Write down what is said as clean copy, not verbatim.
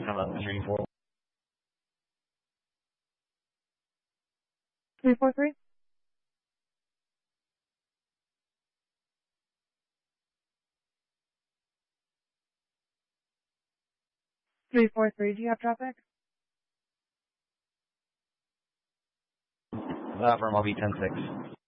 1134. 343. 343. Do you have traffic? From LV 106.